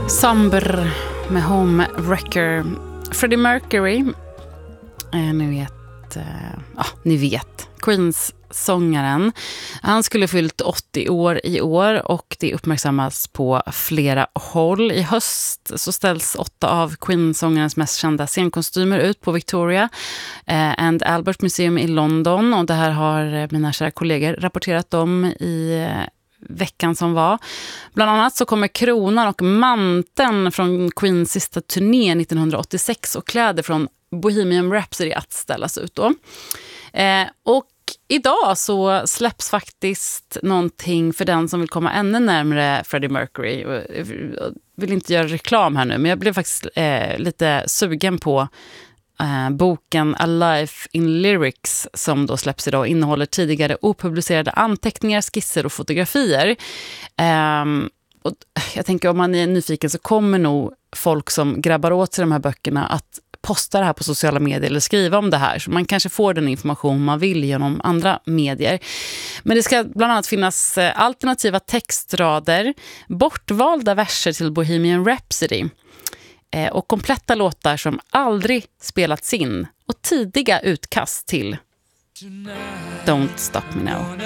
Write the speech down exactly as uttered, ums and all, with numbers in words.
Somber med Homewrecker. Freddie Mercury, eh, ni vet, eh, ah, ni vet, Queens sångaren. Han skulle fyllt åttio år i år och det uppmärksammas på flera håll. I höst så ställs åtta av Queen-sångarens mest kända scenkostymer ut på Victoria eh, and Albert Museum i London, och det här har mina kära kollegor rapporterat om i eh, veckan som var. Bland annat så kommer kronan och manteln från Queens sista turné nittonhundraåttiosex och kläder från Bohemian Rhapsody att ställas ut då. Eh, och idag så släpps faktiskt någonting för den som vill komma ännu närmare Freddie Mercury. Jag vill inte göra reklam här nu, men jag blev faktiskt eh, lite sugen på Uh, boken A Life in Lyrics som då släpps idag och innehåller tidigare opublicerade anteckningar, skisser och fotografier. Um, och jag tänker om man är nyfiken så kommer nog folk som grabbar åt sig de här böckerna att posta det här på sociala medier eller skriva om det här, så man kanske får den information man vill genom andra medier. Men det ska bland annat finnas alternativa textrader, bortvalda verser till Bohemian Rhapsody och kompletta låtar som aldrig spelats in och tidiga utkast till Don't Stop Me Now.